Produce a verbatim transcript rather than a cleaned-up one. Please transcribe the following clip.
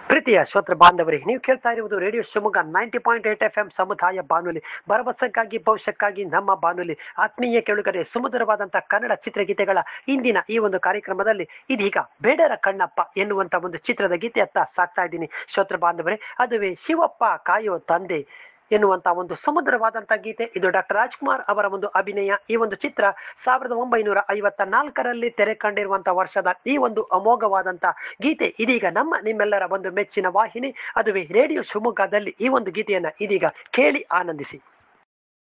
ಪ್ರೀತಿಯ ಶ್ರೋತೃ ಬಾಂಧವರೇ, ನೀವು ಕೇಳ್ತಾ ಇರುವುದು radio Shivamogga ninety point eight F M ಸಮುದಾಯ ಬಾನುಲಿ, ಭರವಸೆಗಾಗಿ ಭವಿಷ್ಯಕ್ಕಾಗಿ ನಮ್ಮ ಬಾನುಲಿ. ಆತ್ಮೀಯ ಕೇಳುಗರೆ, ಸುಮಧುರವಾದಂತಹ ಕನ್ನಡ ಚಿತ್ರಗೀತೆಗಳ ಇಂದಿನ ಈ ಒಂದು ಕಾರ್ಯಕ್ರಮದಲ್ಲಿ ಇದೀಗ ಬೇಡರ ಕಣ್ಣಪ್ಪ ಎನ್ನುವಂತ ಒಂದು ಚಿತ್ರದ ಗೀತೆಯತ್ತ ಸಾಕ್ತಾ ಇದ್ದೀನಿ ಶ್ರೋತೃ ಬಾಂಧವರೇ. ಅದುವೇ ಶಿವಪ್ಪ ಕಾಯೋ ತಂದೆ ಎನ್ನುವಂತ ಒಂದು ಸಮುದ್ರವಾದಂತಹ ಗೀತೆ. ಇದು ಡಾಕ್ಟರ್ ರಾಜ್ಕುಮಾರ್ ಅವರ ಒಂದು ಅಭಿನಯ. ಈ ಒಂದು ಚಿತ್ರ ಸಾವಿರದ ಒಂಬೈನೂರ ಐವತ್ತ ನಾಲ್ಕರಲ್ಲಿ ತೆರೆ ಕಂಡಿರುವಂತಹ ವರ್ಷದ ಈ ಒಂದು ಅಮೋಘವಾದಂತಹ ಗೀತೆ ಇದೀಗ ನಮ್ಮ ನಿಮ್ಮೆಲ್ಲರ ಒಂದು ಮೆಚ್ಚಿನ ವಾಹಿನಿ, ಅದುವೇ ರೇಡಿಯೋ ಶಿವಮೊಗ್ಗದಲ್ಲಿ ಈ ಒಂದು ಗೀತೆಯನ್ನ ಇದೀಗ ಕೇಳಿ ಆನಂದಿಸಿ.